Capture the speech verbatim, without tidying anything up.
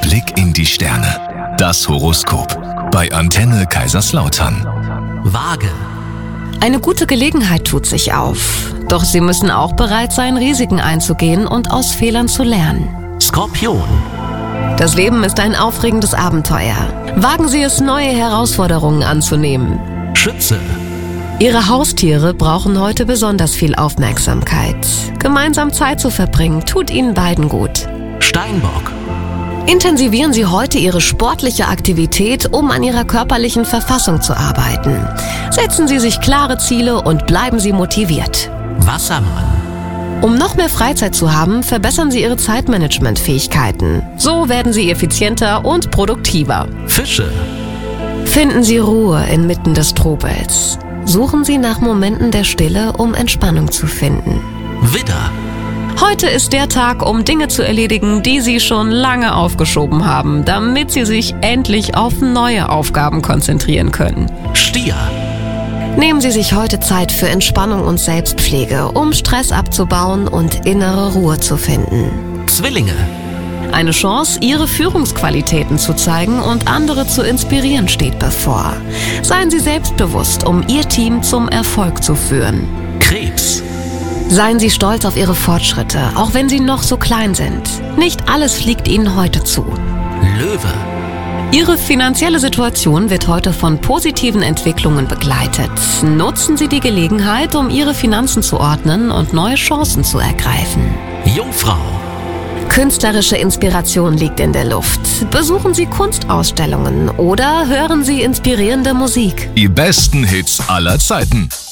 Blick in die Sterne. Das Horoskop bei Antenne Kaiserslautern. Waage. Eine gute Gelegenheit tut sich auf. Doch Sie müssen auch bereit sein, Risiken einzugehen und aus Fehlern zu lernen. Skorpion. Das Leben ist ein aufregendes Abenteuer. Wagen Sie es, neue Herausforderungen anzunehmen. Schütze. Ihre Haustiere brauchen heute besonders viel Aufmerksamkeit. Gemeinsam Zeit zu verbringen, tut Ihnen beiden gut. Steinbock. Intensivieren Sie heute Ihre sportliche Aktivität, um an Ihrer körperlichen Verfassung zu arbeiten. Setzen Sie sich klare Ziele und bleiben Sie motiviert. Wassermann. Um noch mehr Freizeit zu haben, verbessern Sie Ihre Zeitmanagementfähigkeiten. So werden Sie effizienter und produktiver. Fische. Finden Sie Ruhe inmitten des Trubels. Suchen Sie nach Momenten der Stille, um Entspannung zu finden. Widder. Heute ist der Tag, um Dinge zu erledigen, die Sie schon lange aufgeschoben haben, damit Sie sich endlich auf neue Aufgaben konzentrieren können. Stier. Nehmen Sie sich heute Zeit für Entspannung und Selbstpflege, um Stress abzubauen und innere Ruhe zu finden. Zwillinge. Eine Chance, Ihre Führungsqualitäten zu zeigen und andere zu inspirieren, steht bevor. Seien Sie selbstbewusst, um Ihr Team zum Erfolg zu führen. Krebs. Seien Sie stolz auf Ihre Fortschritte, auch wenn sie noch so klein sind. Nicht alles fliegt Ihnen heute zu. Löwe. Ihre finanzielle Situation wird heute von positiven Entwicklungen begleitet. Nutzen Sie die Gelegenheit, um Ihre Finanzen zu ordnen und neue Chancen zu ergreifen. Jungfrau. Künstlerische Inspiration liegt in der Luft. Besuchen Sie Kunstausstellungen oder hören Sie inspirierende Musik. Die besten Hits aller Zeiten.